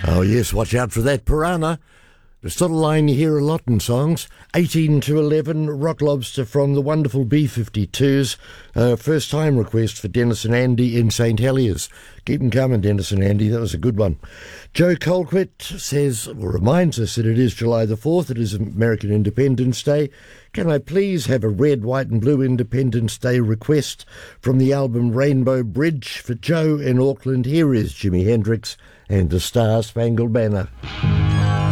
Oh yes, watch out for that piranha. The sort of line you hear a lot in songs. 18 to 11, Rock Lobster from the wonderful B-52s. First time request for Dennis and Andy in St Heliers. Keep them coming, Dennis and Andy. That was a good one. Joe Colquitt says, or reminds us that it is July the 4th. It is American Independence Day. Can I please have a red, white and blue Independence Day request from the album Rainbow Bridge for Joe in Auckland? Here is Jimi Hendrix and the Star Spangled Banner.